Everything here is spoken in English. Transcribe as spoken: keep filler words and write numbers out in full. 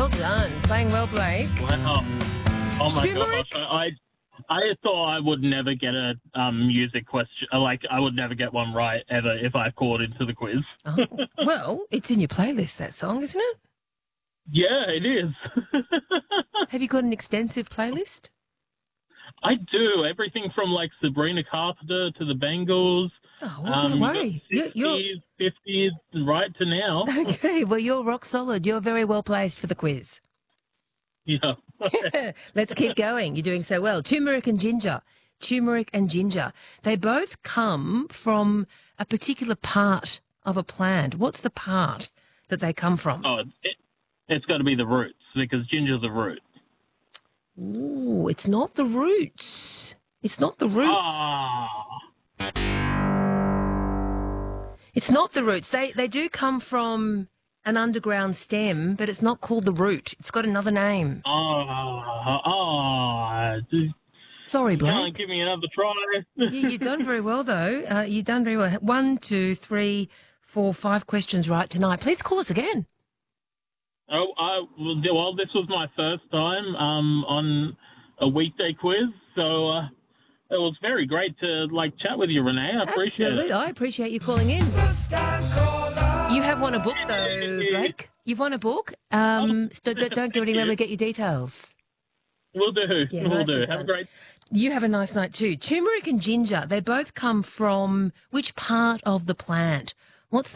Well done. Playing well, Blake. Wow. Oh, my Turmeric? gosh. I, I thought I would never get a um, music question. Like, I would never get one right ever if I called into the quiz. Oh, well, it's in your playlist, that song, isn't it? Yeah, it is. Have you got an extensive playlist? I do. Everything from, like, Sabrina Carpenter to the Bengals. Oh, well, um, don't worry. You're, sixties, you're... fifties, right to now. Okay, well, you're rock solid. You're very well placed for the quiz. Yeah. Let's keep going. You're doing so well. Turmeric and ginger. Turmeric and ginger. They both come from a particular part of a plant. What's the part that they come from? Oh, it, it's got to be the roots because ginger's a root. Ooh, it's not the roots. It's not the roots. Ah. It's not the roots. They they do come from an underground stem, but it's not called the root. It's got another name. Oh, oh, Sorry, Blake. Can't give me another try. you, you've done very well, though. Uh, you've done very well. One, two, three, four, five questions right tonight. Please call us again. Oh, I, well, this was my first time um, on a weekday quiz, so uh, it was very great to like chat with you, Renee. I appreciate Absolutely. it. I appreciate you calling in. You have won a book, though, Blake. You've won a book. Um, so don't, don't go anywhere. We'll get your details. We'll do. Yeah, we'll nicely do. done. Have a great. You have a nice night too. Turmeric and ginger, they both come from which part of the plant? What's the